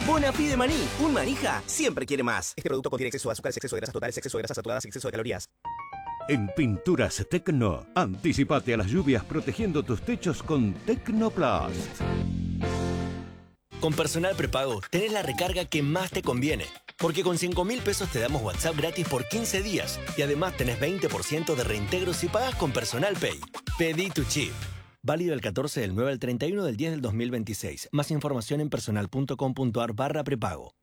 Bonafide de maní. Un manija siempre quiere más. Este producto contiene exceso de azúcares, exceso de grasas totales, exceso de grasas saturadas y exceso de calorías. En Pinturas Tecno, anticipate a las lluvias protegiendo tus techos con Tecnoplast. Con Personal Prepago tenés la recarga que más te conviene. Porque con 5.000 pesos te damos WhatsApp gratis por 15 días. Y además tenés 20% de reintegro si pagas con Personal Pay. Pedí tu chip. Válido el 14 del 9 al 31 del 10 del 2026. Más información en personal.com.ar/prepago.